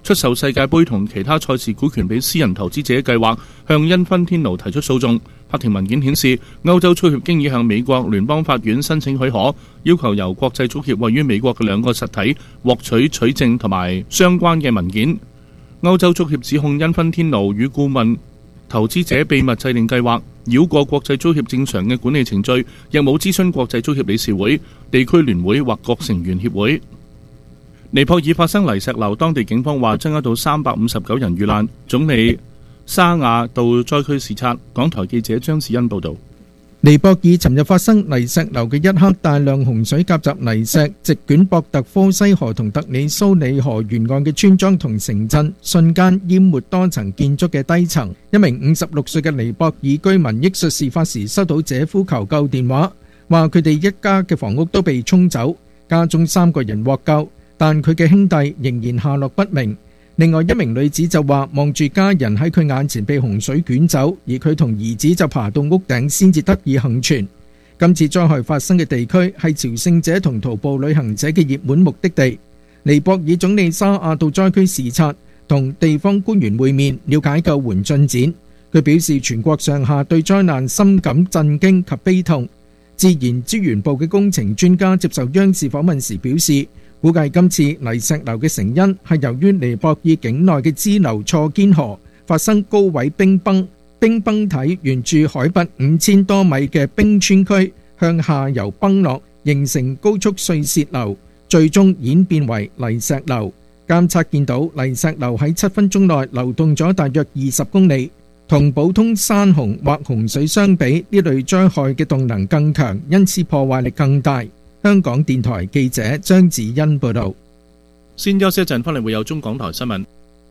出售世界盃同其他賽事股權俾私人投資者嘅計劃，向因芬天奴提出訴訟。法庭文件顯示，歐洲足協經已向美國聯邦法院申請許可，要求由國際足協位於美國嘅兩個實體獲取取證同埋相關嘅文件。歐洲足協指控因芬天奴與顧問投資者秘密制定計劃，繞過國際足協正常嘅管理程序，亦冇諮詢國際足協理事會、地區聯會或各成員協會。尼泊爾發生泥石流，當地警方話增加到三百五十九人遇難。總理沙亞到災區視察。港台記者張子欣報道。 尼泊爾尋日發生泥石流嘅一刻，大量洪水夾雜泥石，席捲博特科西河同特里蘇里河沿岸嘅村莊同城鎮，瞬間淹沒多層建築嘅低層。一名五十六歲嘅尼泊爾居民憶述事發時收到姐夫求救電話，話佢哋一家嘅房屋都被沖走，家中三個人獲救，但佢嘅兄弟仍然下落不明。另外一名女子就話望住家人喺佢眼前被洪水捲走，而佢同兒子就爬到屋頂先至得以幸存。今次災害發生嘅地區係朝聖者同徒步旅行者嘅熱門目的地。尼泊爾總理沙亞到災區視察，同地方官員會面，了解救援進展。佢表示全國上下對災難深感震驚及悲痛。自然資源部嘅工程專家接受央視訪問時表示，估計今次泥石流嘅成因係由於尼泊爾境內嘅支流錯肩河發生高位冰崩，冰崩體沿住海拔五千多米嘅冰川區向下游崩落，形成高速碎屑流，最終演變為泥石流。監測見到泥石流喺七分鐘內流動咗大約二十公里，同普通山洪或洪水相比，呢類災害嘅動能更強，因此破壞力更大。香港電台記者張子欣報道。 先休息一陣，翻嚟會有中港台新聞。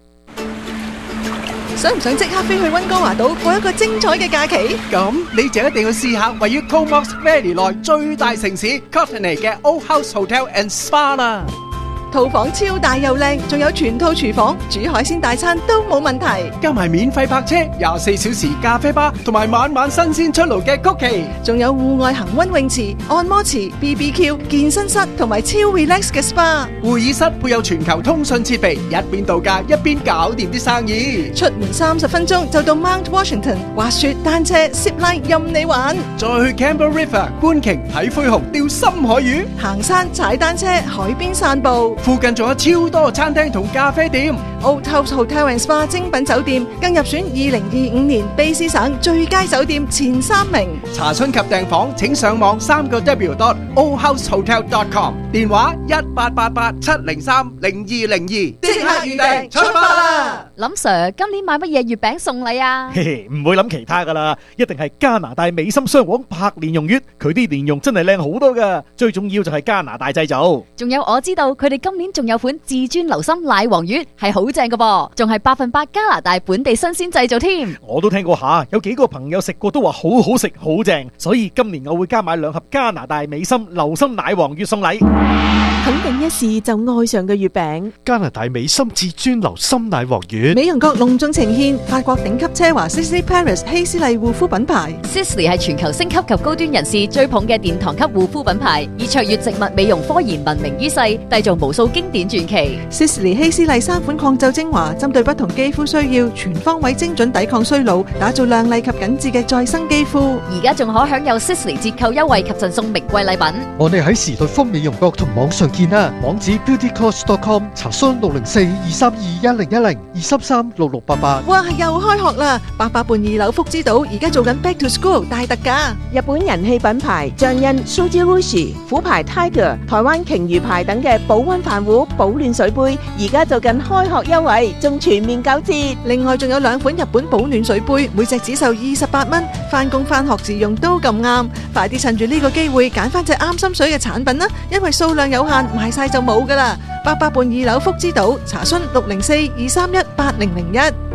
想唔想即刻飛去溫哥華島過一個精彩嘅假期？ 咁你就一定要試下位於 Comox Valley 內最大城市 Courtenay 嘅 Old House Hotel and Spa 啦。 套房超大又靚，仲有全套廚房，煮海鮮大餐都冇問題。 加埋免費泊車、廿四小時咖啡吧，同埋晚晚新鮮出爐嘅曲奇， 仲有戶外恒溫泳池、按摩池、B B Q、健身室同埋超 relax 嘅 SPA。 會議室配有全球通訊設備，一邊度假一邊搞掂啲生意。 出門三十分鐘就到 Mount Washington， 滑雪、單車、zipline 任你玩。 再去 Campbell River 觀鯨、睇灰熊、釣深海魚， 行山、踩單車、海邊散步。 附近仲有超多餐廳同咖啡店。 Old House Hotel and Spa 精品酒店更入選二零二五年卑詩省最佳酒店前三名。 查詢及訂房請上網三個 W dot old house hotel dot com， 電話一八八八七零三零二零二，即刻預訂出發啦！ 林 Sir 今年買乜嘢月餅送禮啊？ 嘿嘿，唔會諗其他噶啦，一定係加拿大美心雙黃白蓮蓉月，佢啲蓮蓉真係靚好多噶，最重要就係加拿大製造。 仲有我知道佢哋今年仲有款至尊流心奶黃月，係好正噶噃，仲係百分百加拿大本地新鮮製造添。 我都聽過下，有幾個朋友食過都話好好食好正，所以今年我會加買兩盒加拿大美心流心奶黃月送禮。 肯定一試就愛上嘅月餅， 加拿大美心至尊流心奶黃月。 美容閣隆重呈獻法國頂級奢華 Sisley Paris 希斯麗護膚品牌。 Sisley 係全球星級及高端人士追捧嘅殿堂級護膚品牌，以卓越植物美容科研聞名於世，締造無數經典傳奇。 Sisley 希斯麗三款抗皺精華，針對不同肌膚需要，全方位精準抵抗衰老，打造亮麗及緊緻嘅再生肌膚。 而家仲可享有 Sisley 折扣優惠及贈送名貴禮品。 我哋喺時代豐美容閣同網上見啦，網址 beauty cost dot com， 查詢六零四二三二一零一零二三三六六八八。 哇，又開學啦！八佰伴二樓福之島而家做緊 Back to School 大特價， 日本人氣品牌象印 Sujirushi、虎牌 Tiger、台灣鯨魚牌等嘅保溫飯壺、保暖水杯，而家做緊開學優惠，仲全面九折。 另外仲有兩款日本保暖水杯，每隻只售二十八蚊，翻工翻學自用都咁啱。快啲趁住呢個機會揀翻隻啱心水嘅產品啦，因為數量有限，賣晒就冇噶啦。八佰伴二樓福之島，查詢六零四二三一八零零一。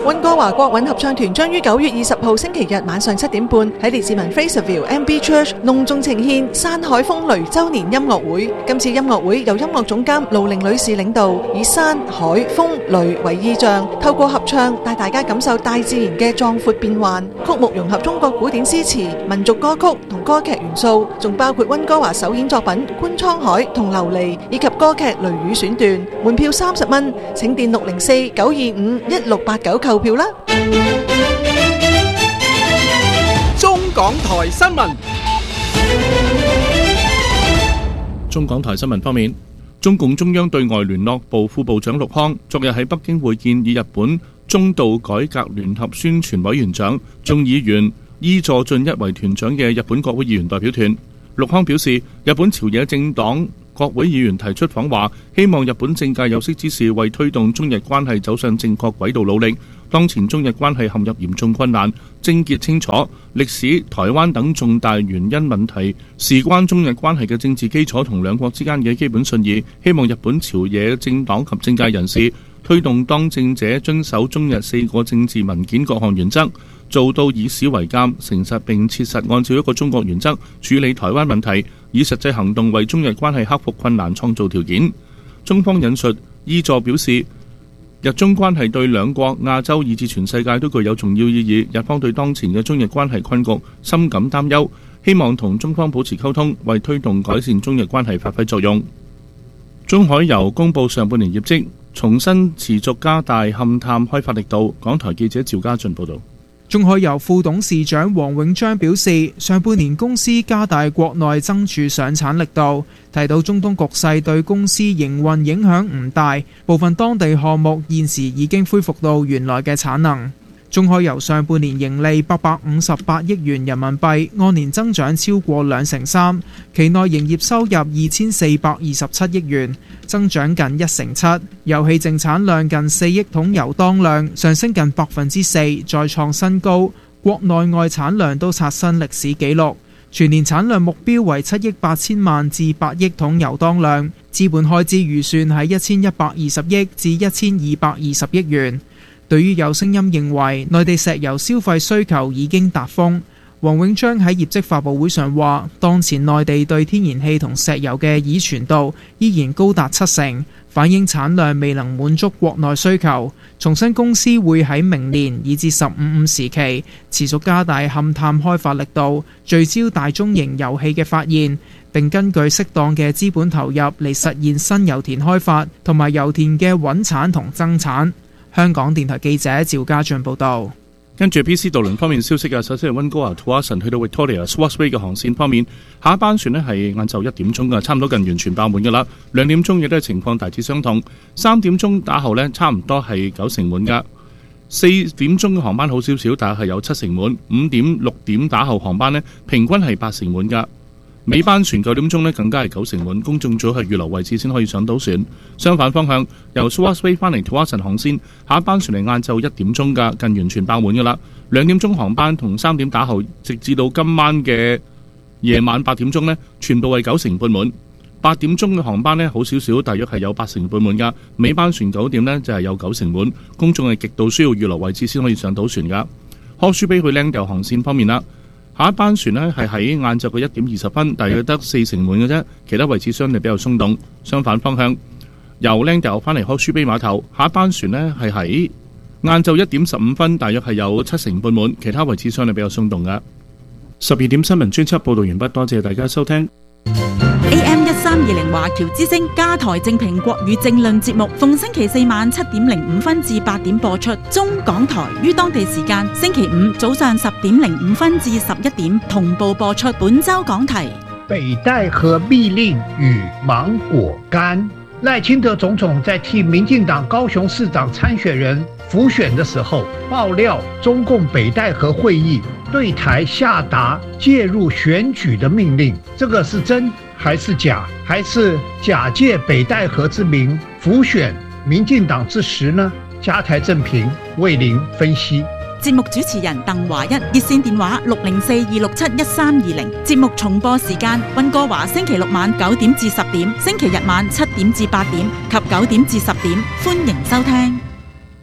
溫哥華國韻合唱團將於九月二十號星期日晚上七點半喺列治文 Fraserville M B Church 隆重呈獻《山海風雷》周年音樂會。今次音樂會由音樂總監盧寧女士領導，以山海風雷為意象，透過合唱帶大家感受大自然嘅壯闊變幻。曲目融合中國古典詩詞、民族歌曲同歌劇元素，仲包括溫哥華首演作品《觀滄海》同《琉璃》，以及歌劇《雷雨》選段。門票三十蚊，請電六零四九二五一六八九購票啦。 中港台新聞。 中港台新聞方面，中共中央對外聯絡部副部長陸康昨日喺北京會見以日本中道改革聯合宣傳委員長、眾議員伊佐俊一為團長嘅日本國會議員代表團。陸康表示，日本朝野政黨國會議員提出訪華，希望日本政界有識之士為推動中日關係走上正確軌道努力。當前中日關係陷入嚴重困難，症結清楚，歷史、台灣等重大原因問題事關中日關係嘅政治基礎同兩國之間嘅基本信義。希望日本朝野政黨及政界人士推動當政者遵守中日四個政治文件各項原則，做到以史為鑑、誠實並切實按照一個中國原則處理台灣問題，以實際行動為中日關係克服困難創造條件。中方引述伊佐表示，日中關係對兩國、亞洲以至全世界都具有重要意義，日方對當前嘅中日關係困局深感擔憂，希望同中方保持溝通，為推動改善中日關係發揮作用。中海油公布上半年業績，重新持續加大勘探開發力度。港台記者趙家俊報道。 中海油副董事長黃永章表示，上半年公司加大國內增儲上產力度，提到中東局勢對公司營運影響唔大，部分當地項目現時已經恢復到原來嘅產能。中海油上半年盈利八百五十八億元人民幣，按年增長超過兩成三，期內營業收入二千四百二十七億元，增長近一成七，油氣淨產量近四億桶油當量，上升近百分之四，再創新高。國內外產量都刷新歷史紀錄，全年產量目標為七億八千萬至八億桶油當量，資本開支預算喺一千一百二十億至一千二百二十億元。對於有聲音認為內地石油消費需求已經達峰，黃永章喺業績發佈會上話，當前內地對天然氣同石油嘅已存度依然高達七成，反映產量未能滿足國內需求。重申公司會喺明年以至十五五時期持續加大勘探開發力度，聚焦大中型油氣嘅發現，並根據適當嘅資本投入嚟實現新油田開發同埋油田嘅穩產同增產。香港電台記者趙家俊報道。 跟住 P C 渡輪方面消息啊，首先係溫哥華 Tsawwassen 去到 Victoria Swartz Bay 嘅航線方面，下一班船呢係晏晝一點鐘嘅，差唔多近完全爆滿㗎啦。兩點鐘亦都係情況大致相同，三點鐘打後呢差唔多係九成滿㗎。四點鐘嘅航班好少少，但係有七成滿。五點六點打後航班呢平均係八成滿㗎。尾班船九點鐘呢更加係九成滿，公眾組係預留位置先可以上到船。相反方向，由 Swartz Bay 翻嚟 Tsawwassen 航線，下一班船係晏晝一點鐘㗎，近完全爆滿㗎啦。兩點鐘航班同三點打後，直至到今晚嘅夜晚八點鐘呢，全部係九成半滿。八點鐘嘅航班呢好少少，大約係有八成半滿㗎。尾班船九點呢就係有九成滿，公眾係極度需要預留位置先可以上到船㗎。Horseshoe Bay 去 Langdale 航線方面啦。下一班船呢係喺晏晝嘅一點二十分，大約得四成滿嘅啫，其他位置相對比較鬆動。相反方向，由 Langdale 翻嚟 Horseshoe Bay 碼頭，下一班船呢係喺晏晝一點十五分，大約係有七成半滿，其他位置相對比較鬆動嘅。十二點新聞專輯報道完畢，多謝大家收聽。 A M 一三二零華僑之聲加台正評國語政論節目，逢星期四晚七點零五分至八點播出。中港台於當地時間星期五早上十點零五分至十一點同步播出。本周講題： 北戴河密令與芒果乾。賴清德總統在替民進黨高雄市長參選人輔選的時候，爆料中共北戴河會議對台下達介入選舉的命令，這個是真還是假？還是假借北戴河之名輔選民進黨之實呢？加台正評為您分析。 節目主持人鄧華一，熱線電話六零四二六七一三二零。節目重播時間：溫哥華星期六晚九點至十點，星期日晚七點至八點及九點至十點。歡迎收聽。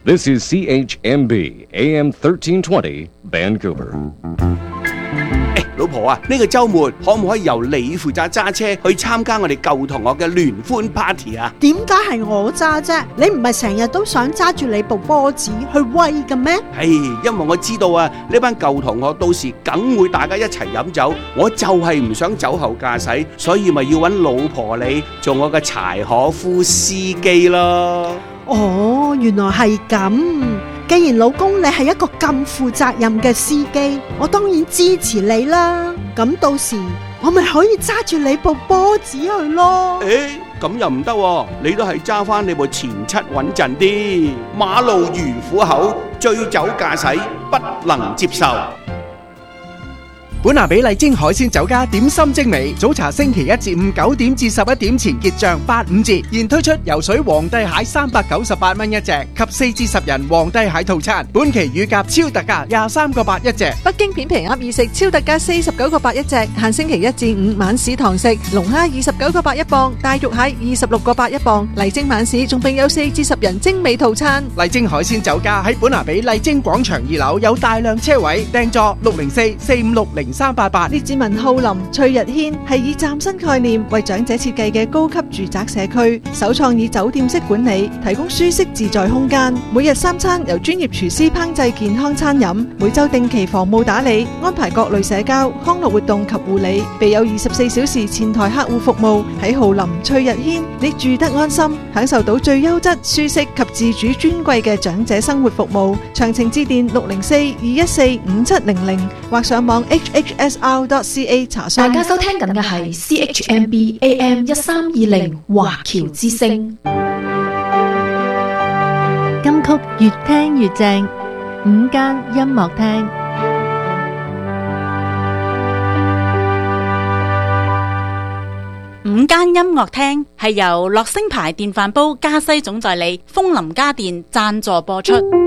This is C H M B A M thirteen twenty Vancouver. 誒，老婆啊，呢個週末可唔可以由你負責揸車去參加我哋舊同學嘅聯歡 party 啊？ 點解係我揸啫？你唔係成日都想揸住你部波子去威嘅咩？ 係，因為我知道啊，呢班舊同學到時梗會大家一齊飲酒，我就係唔想酒後駕駛，所以咪要揾老婆你做我嘅柴可夫司機咯。 哦，原來係咁。既然老公你係一個咁負責任嘅司機，我當然支持你啦。咁到時我咪可以揸住你部波子去咯。 誒，咁又唔得喎，你都係揸翻你部前七穩陣啲。馬路如虎口，醉酒駕駛不能接受。 本拿比麗晶海鮮酒家點心精美，早茶星期一至五九點至十一點前結賬八五折，現推出游水皇帝蟹三百九十八蚊一隻，及四至十人皇帝蟹套餐，本期乳鴿超特價廿三個八一隻。 北京片皮鴨二食超特價四十九個八一隻，限星期一至五晚市堂食，龍蝦二十九個八一磅，大肉蟹二十六個八一磅。麗晶晚市仲並有四至十人精美套餐。 麗晶海鮮酒家喺本拿比麗晶廣場二樓有大量車位，訂座六零四四五六零三八八。 列治文浩林翠日軒係以嶄新概念為長者設計嘅高級住宅社區，首創以酒店式管理，提供舒適自在空間。每日三餐由專業廚師烹製健康餐飲，每週定期房務打理，安排各類社交康樂活動及護理，備有二十四小時前台客戶服務。喺浩林翠日軒，你住得安心，享受到最優質、舒適及自主尊貴嘅長者生活服務。詳情致電六零四二一四五七零零或上網 H H S R dot C A 查詢。 大家收聽緊嘅係 C H M B A M 一三二零華僑之聲。 金曲越聽越正，午間音樂廳。 午間音樂廳係由樂聲牌電飯煲加西總代理風林家電贊助播出。